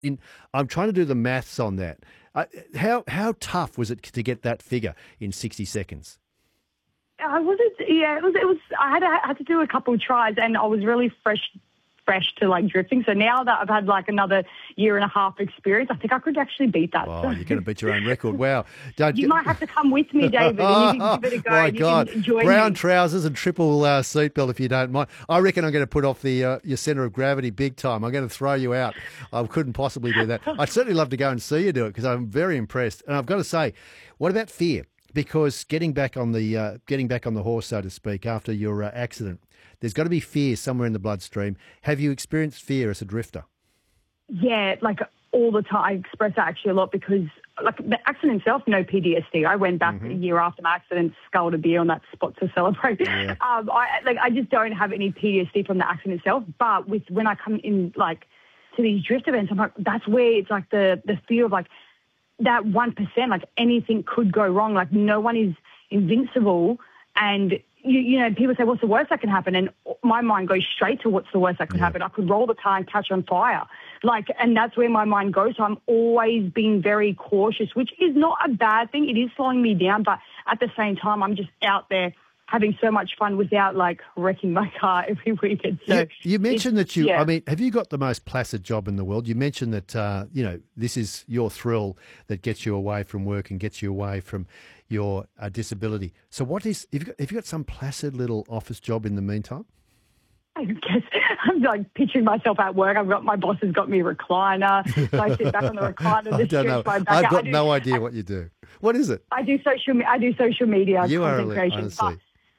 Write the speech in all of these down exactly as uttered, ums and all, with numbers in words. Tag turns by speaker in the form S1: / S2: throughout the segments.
S1: in, I'm trying to do the maths on that. Uh, how how tough was it to get that figure in sixty seconds?
S2: I wasn't. Yeah, it was. It was. I had, I had to do a couple of tries, and I was really fresh, fresh to like drifting. So now that I've had like another year and a half experience, I think I could actually beat that.
S1: Oh, you're going to beat your own record! Wow. Don't,
S2: you might have to come with me, David, and you can give it a go.
S1: My
S2: and you
S1: God,
S2: can join
S1: brown
S2: me.
S1: trousers and triple uh, seatbelt if you don't mind. I reckon I'm going to put off the uh, your centre of gravity big time. I'm going to throw you out. I couldn't possibly do that. I'd certainly love to go and see you do it because I'm very impressed. And I've got to say, what about fear? Because getting back on the uh, getting back on the horse, so to speak, after your uh, accident, there's got to be fear somewhere in the bloodstream. Have you experienced fear as a drifter?
S2: Yeah, like all the time. I express that actually a lot because, like, the accident itself, no P T S D. I went back mm-hmm. a year after my accident, sculled a beer on that spot to celebrate. Yeah. Um, I like I just don't have any P T S D from the accident itself. But with when I come in, like, to these drift events, I'm like, that's where it's like the the fear of like. That one percent, like anything could go wrong. Like no one is invincible. And, you, you know, people say, what's the worst that can happen? And my mind goes straight to what's the worst that could yeah. happen. I could roll the car and catch on fire. Like, and that's where my mind goes. So I'm always being very cautious, which is not a bad thing. It is slowing me down. But at the same time, I'm just out there having so much fun without, like, wrecking my car every weekend. So
S1: you, you mentioned that you,
S2: yeah.
S1: I mean, have you got the most placid job in the world? You mentioned that, uh, you know, this is your thrill that gets you away from work and gets you away from your uh, disability. So what is, have you, got, have you got some placid little office job in the meantime?
S2: I guess I'm like picturing myself at work. I've got, my boss has got me a recliner. So I sit back on the recliner.
S1: I don't know.
S2: My back
S1: I've
S2: out.
S1: got
S2: do,
S1: no idea
S2: I,
S1: what you do. What is it?
S2: I do social, I do social media
S1: you
S2: content
S1: are,
S2: creation.
S1: honestly.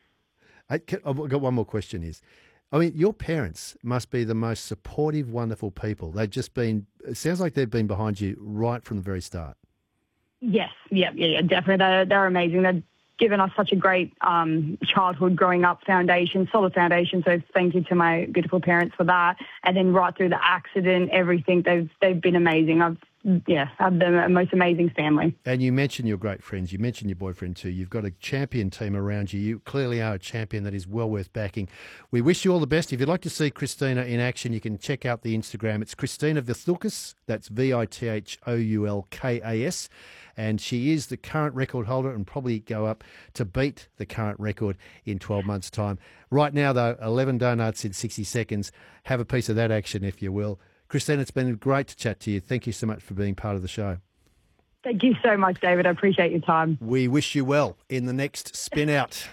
S1: I, I've got one more question is, I mean, your parents must be the most supportive, wonderful people. They've just been, it sounds like they've been behind you right from the very start.
S2: Yes, yeah, yeah, yeah, definitely. They're, they're amazing. They've given us such a great um, childhood growing up foundation, solid foundation. So thank you to my beautiful parents for that. And then right through the accident, everything, they've they've been amazing. I've Yeah, I've the most amazing family.
S1: And you mentioned your great friends. You mentioned your boyfriend too. You've got a champion team around you. You clearly are a champion that is well worth backing. We wish you all the best. If you'd like to see Christina in action, you can check out the Instagram. It's Christina Vithoukas. That's V I T H O U L K A S. And she is the current record holder and probably go up to beat the current record in twelve months' time. Right now, though, eleven donuts in sixty seconds. Have a piece of that action, if you will. Christina, it's been great to chat to you. Thank you so much for being part of the show.
S2: Thank you so much, David. I appreciate your time.
S1: We wish you well in the next spin out.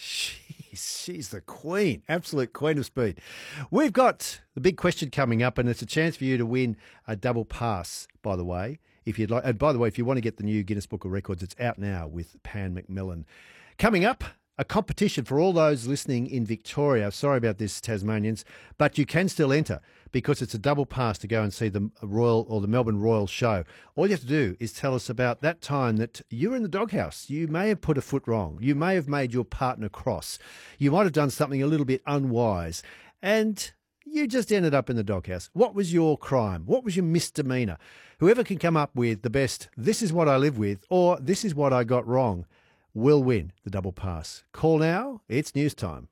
S1: She's, she's the queen, absolute queen of speed. We've got the big question coming up, and it's a chance for you to win a double pass, by the way. If you'd like, and by the way, if you want to get the new Guinness Book of Records, it's out now with Pan McMillan. Coming up, a competition for all those listening in Victoria. Sorry about this, Tasmanians, but you can still enter because it's a double pass to go and see the Royal or the Melbourne Royal show. All you have to do is tell us about that time that you were in the doghouse. You may have put a foot wrong. You may have made your partner cross. You might have done something a little bit unwise, and you just ended up in the doghouse. What was your crime? What was your misdemeanor? Whoever can come up with the best, this is what I live with, or this is what I got wrong, will win the double pass. Call now. It's news time.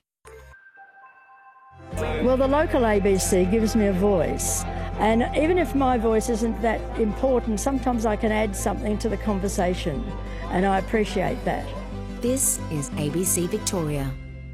S3: Well, the local A B C gives me a voice. And even if my voice isn't that important, sometimes I can add something to the conversation. And I appreciate that.
S4: This is A B C Victoria.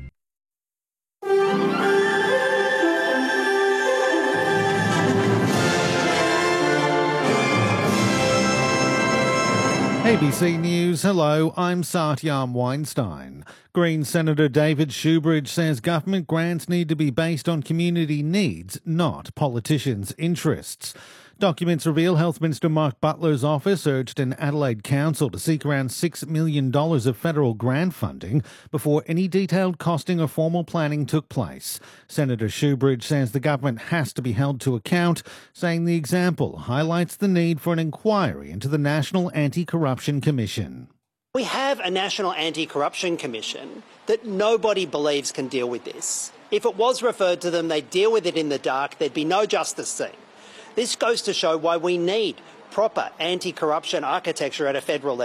S5: A B C News, hello, I'm Satyam Weinstein. Green Senator David Shoebridge says government grants need to be based on community needs, not politicians' interests. Documents reveal Health Minister Mark Butler's office urged an Adelaide council to seek around six million dollars of federal grant funding before any detailed costing or formal planning took place. Senator Shoebridge says the government has to be held to account, saying the example highlights the need for an inquiry into the National Anti-Corruption Commission.
S6: We have a National Anti-Corruption Commission that nobody believes can deal with this. If it was referred to them, they'd deal with it in the dark, there'd be no justice seen. This goes to show why we need proper anti-corruption architecture at a federal level.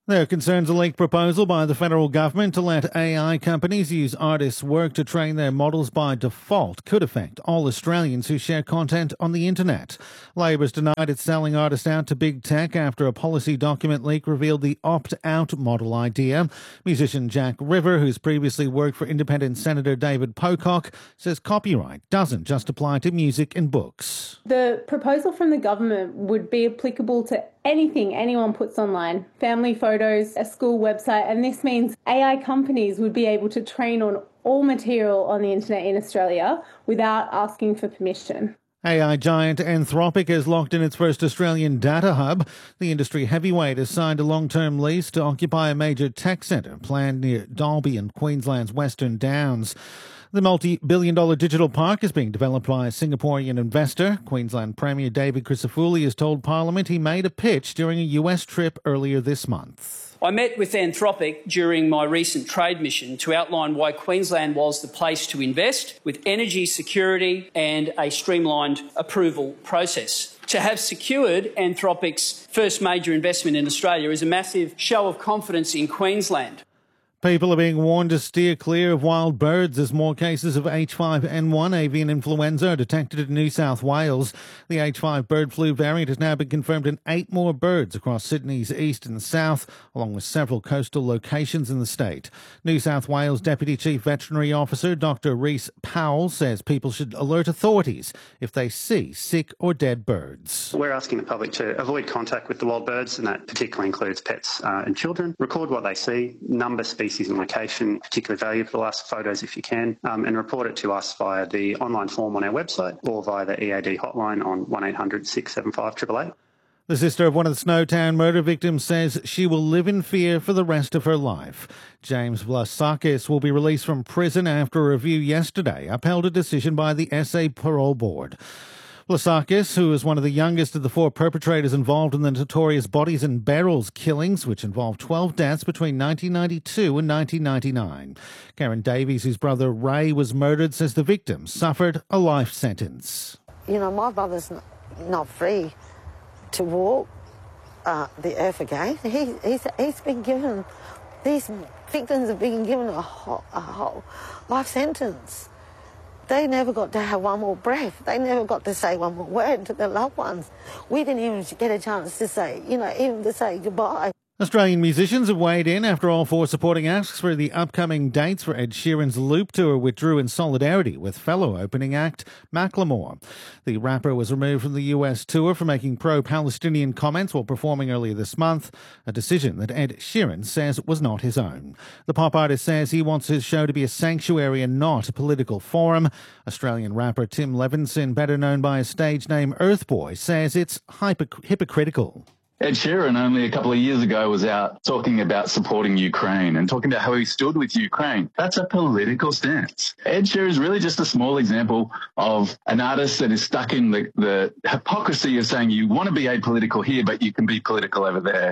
S5: There are concerns a leaked proposal by the federal government to let A I companies use artists' work to train their models by default could affect all Australians who share content on the internet. Labor's denied it's selling artists out to big tech after a policy document leak revealed the opt-out model idea. Musician Jack River, who's previously worked for Independent Senator David Pocock, says copyright doesn't just apply to music and books.
S7: The proposal from the government would be applicable to anything anyone puts online, family photos, a school website, and this means A I companies would be able to train on all material on the internet in Australia without asking for permission.
S5: A I giant Anthropic has locked in its first Australian data hub. The industry heavyweight has signed a long-term lease to occupy a major tech centre planned near Dalby and Queensland's Western Downs. The multi-billion dollar digital park is being developed by a Singaporean investor. Queensland Premier David Crisafulli has told Parliament he made a pitch during a U S trip earlier this month.
S8: I met with Anthropic during my recent trade mission to outline why Queensland was the place to invest with energy security and a streamlined approval process. To have secured Anthropic's first major investment in Australia is a massive show of confidence in Queensland.
S5: People are being warned to steer clear of wild birds as more cases of H five N one avian influenza are detected in New South Wales. The H five bird flu variant has now been confirmed in eight more birds across Sydney's east and south, along with several coastal locations in the state. New South Wales Deputy Chief Veterinary Officer Doctor Rhys Powell says people should alert authorities if they see sick or dead birds.
S9: We're asking the public to avoid contact with the wild birds, and that particularly includes pets uh, and children. Record what they see, number, species and location, particularly valuable to us, photos if you can, um, and report it to us via the online form on our website or via the E A D hotline on one eight hundred six seven five eight eight eight.
S5: The sister of one of the Snowtown murder victims says she will live in fear for the rest of her life. James Vlasakis will be released from prison after a review yesterday upheld a decision by the S A Parole Board. Vlasakis, who is one of the youngest of the four perpetrators involved in the notorious Bodies and Barrels killings, which involved twelve deaths between nineteen ninety-two and nineteen ninety-nine. Karen Davies, whose brother Ray was murdered, says the victim suffered a life sentence.
S10: You know, my brother's not free to walk uh, the earth again. He, he's, he's been given, these victims have been given a whole, a whole life sentence. They never got to have one more breath. They never got to say one more word to their loved ones. We didn't even get a chance to say, you know, even to say goodbye.
S5: Australian musicians have weighed in after all four supporting acts for the upcoming dates for Ed Sheeran's Loop Tour withdrew in solidarity with fellow opening act Macklemore. The rapper was removed from the U S tour for making pro-Palestinian comments while performing earlier this month, a decision that Ed Sheeran says was not his own. The pop artist says he wants his show to be a sanctuary and not a political forum. Australian rapper Tim Levinson, better known by his stage name Earthboy, says it's hypoc- hypocritical.
S11: Ed Sheeran only a couple of years ago was out talking about supporting Ukraine and talking about how he stood with Ukraine. That's a political stance. Ed Sheeran is really just a small example of an artist that is stuck in the, the hypocrisy of saying you want to be apolitical here, but you can be political over there.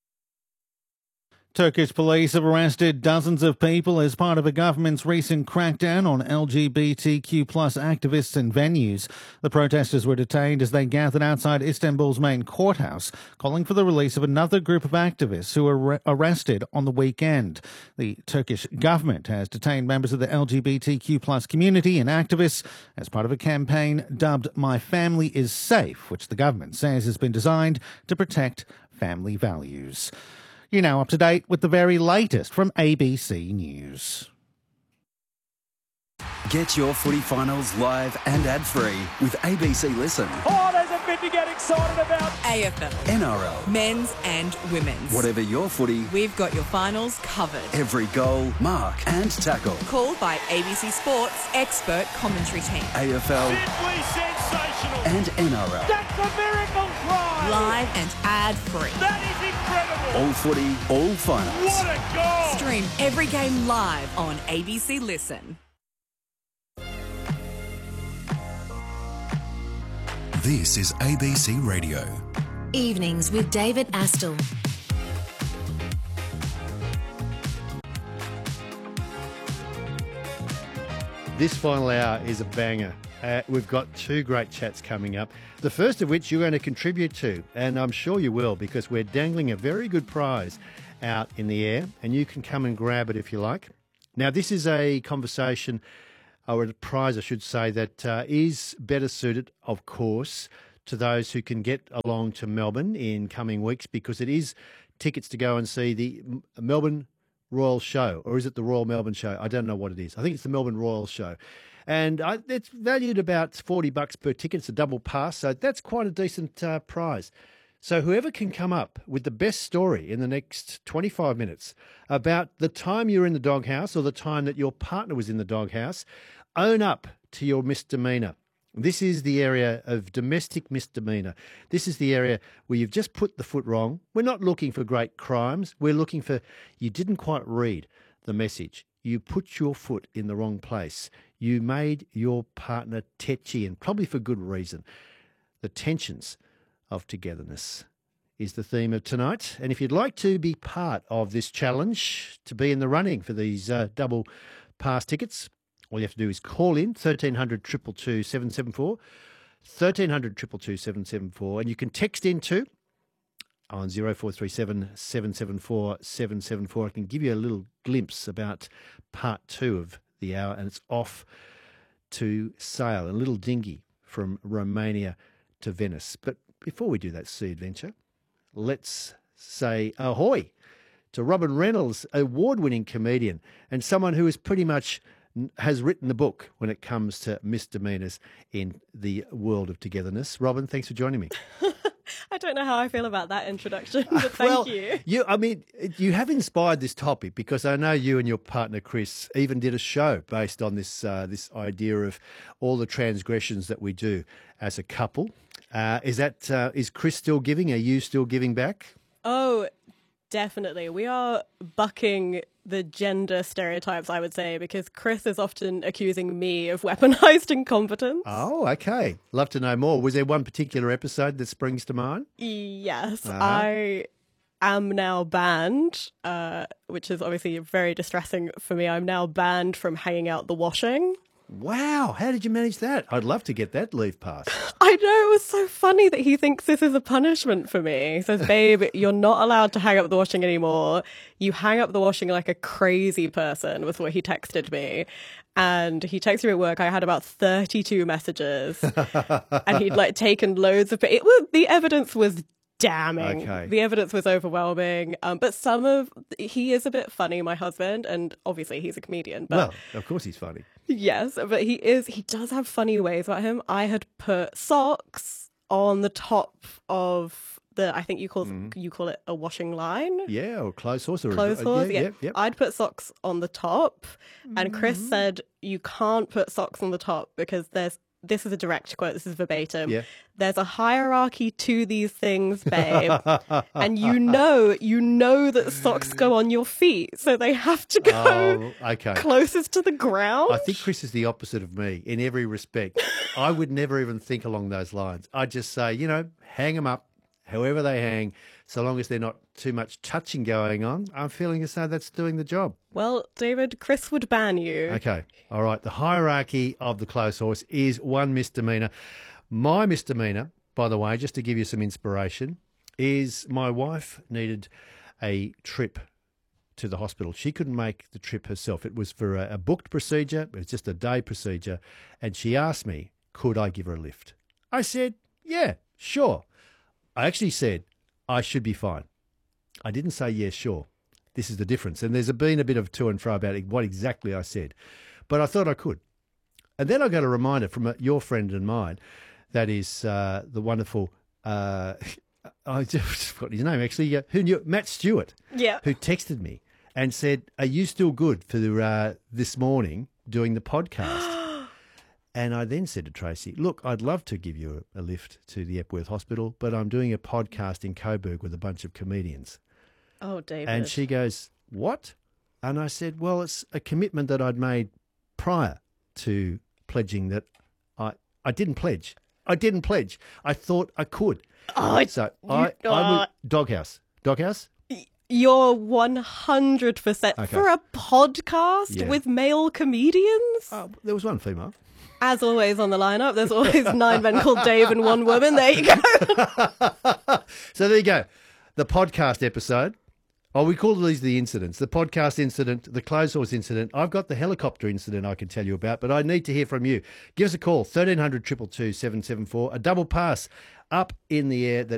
S5: Turkish police have arrested dozens of people as part of a government's recent crackdown on L G B T Q plus activists and venues. The protesters were detained as they gathered outside Istanbul's main courthouse, calling for the release of another group of activists who were arrested on the weekend. The Turkish government has detained members of the L G B T Q plus community and activists as part of a campaign dubbed My Family is Safe, which the government says has been designed to protect family values. You're now up to date with the very latest from A B C News.
S12: Get your footy finals live and ad-free with A B C Listen.
S13: Oh, there's a bit to get excited about.
S14: A F L.
S12: N R L.
S14: Men's and women's.
S12: Whatever your footy,
S14: we've got your finals covered.
S12: Every goal, mark and tackle.
S14: Called by A B C Sports expert commentary team.
S12: A F L.
S13: Simply sensational.
S12: And N R L.
S13: That's a miracle try.
S14: Live and ad-free.
S13: That is incredible.
S12: All footy, all finals.
S13: What a goal.
S14: Stream every game live on A B C Listen.
S15: This is A B C Radio.
S4: Evenings with David Astle.
S1: This final hour is a banger. Uh, we've got two great chats coming up, the first of which you're going to contribute to, and I'm sure you will because we're dangling a very good prize out in the air, and you can come and grab it if you like. Now, this is a conversation, or a prize, I should say, that uh, is better suited, of course, to those who can get along to Melbourne in coming weeks, because it is tickets to go and see the Melbourne Royal Show, or is it the Royal Melbourne Show? I don't know what it is. I think it's the Melbourne Royal Show. And I, it's valued about forty bucks per ticket. It's a double pass, so that's quite a decent uh, prize. So whoever can come up with the best story in the next twenty-five minutes about the time you were in the doghouse or the time that your partner was in the doghouse, own up to your misdemeanour. This is the area of domestic misdemeanour. This is the area where you've just put the foot wrong. We're not looking for great crimes. We're looking for you didn't quite read the message. You put your foot in the wrong place. You made your partner tetchy, and probably for good reason. The tensions of togetherness is the theme of tonight. And if you'd like to be part of this challenge, to be in the running for these uh, double pass tickets, all you have to do is call in thirteen hundred, two two two, seven seven four, thirteen hundred, two two two, seven seven four, and you can text into on zero four three seven, seven seven four, seven seven four. I can give you a little glimpse about part two of the hour, and it's off to sail, a little dinghy from Romania to Venice. But before we do that sea adventure, let's say ahoy to Robin Reynolds, award-winning comedian and someone who is pretty much has written the book when it comes to misdemeanours in the world of togetherness. Robin, thanks for joining me.
S16: I don't know how I feel about that introduction, but thank
S1: well,
S16: you.
S1: you. I mean, you have inspired this topic, because I know you and your partner Chris even did a show based on this uh, this idea of all the transgressions that we do as a couple. Uh, is that uh, is Chris still giving? Are you still giving back?
S16: Oh, definitely. We are bucking the gender stereotypes, I would say, because Chris is often accusing me of weaponized incompetence.
S1: Oh, okay. Love to know more. Was there one particular episode that springs to mind?
S16: Yes.
S1: Uh-huh.
S16: I am now banned, uh, which is obviously very distressing for me. I'm now banned from hanging out the washing.
S1: Wow. How did you manage that? I'd love to get that leave pass.
S16: I know, it was so funny that he thinks this is a punishment for me. He says, babe, you're not allowed to hang up the washing anymore. You hang up the washing like a crazy person, was what he texted me. And he texted me at work. I had about thirty-two messages. And he'd like taken loads of it. Was, the evidence was damning.
S1: Okay.
S16: The evidence was overwhelming. Um, but some of, he is a bit funny, my husband, and obviously he's a comedian. But
S1: well, of course he's funny.
S16: Yes, but he is, he does have funny ways about him. I had put socks on the top of the, I think you call, mm. you call it a washing line.
S1: Yeah, or clothes horse. Or
S16: clothes
S1: a,
S16: horse,
S1: yeah.
S16: yeah.
S1: yeah, yeah.
S16: I'd put socks on the top, and Chris mm. said, you can't put socks on the top because there's, this is a direct quote, this is verbatim.
S1: Yeah.
S16: There's a hierarchy to these things, babe. And you know, you know that socks go on your feet, so they have to go
S1: oh, okay.
S16: closest to the ground.
S1: I think Chris is the opposite of me in every respect. I would never even think along those lines. I'd just say, you know, hang them up, however they hang, so long as they're not too much touching going on. I'm feeling as though that's doing the job.
S16: Well, David, Chris would ban you.
S1: Okay. All right. The hierarchy of the clothes horse is one misdemeanour. My misdemeanour, by the way, just to give you some inspiration, is my wife needed a trip to the hospital. She couldn't make the trip herself. It was for a, a booked procedure. It was just a day procedure. And she asked me, could I give her a lift? I said, yeah, sure. I actually said, I should be fine. I didn't say, yeah, sure. This is the difference. And there's been a bit of to and fro about what exactly I said. But I thought I could. And then I got a reminder from a, your friend and mine, that is uh, the wonderful, uh, I just forgot his name actually, uh, who knew, Matt Stewart,
S16: yeah.
S1: who texted me and said, are you still good for the, uh, this morning doing the podcast? And I then said to Tracy, look, I'd love to give you a, a lift to the Epworth Hospital, but I'm doing a podcast in Coburg with a bunch of comedians.
S16: Oh, David.
S1: And she goes, what? And I said, well, it's a commitment that I'd made prior to pledging that I, I didn't pledge. I didn't pledge. I thought I could.
S16: Oh,
S1: so
S16: you,
S1: I,
S16: uh,
S1: I would, Doghouse. Doghouse?
S16: You're one hundred percent
S1: Okay.
S16: for a podcast
S1: Yeah.
S16: with male comedians?
S1: Oh, there was one female.
S16: As always on the lineup, there's always nine men called Dave and one woman. There you go.
S1: So there you go. The podcast episode Oh, we call these the incidents, the podcast incident, the clothes horse incident. I've got the helicopter incident I can tell you about, but I need to hear from you. Give us a call, thirteen hundred, two two two, seven seven four. A double pass up in the air that